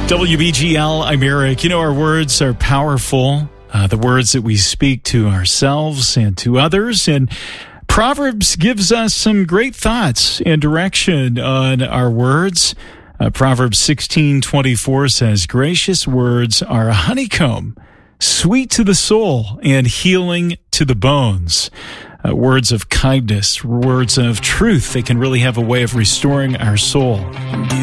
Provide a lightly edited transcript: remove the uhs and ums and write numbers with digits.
WBGL, I'm Eric. You know, our words are powerful, the words that we speak to ourselves and to others. And Proverbs gives us some great thoughts and direction on our words. Proverbs 16:24 says, gracious words are a honeycomb, sweet to the soul and healing to the bones. Words of kindness, words of truth, they can really have a way of restoring our soul.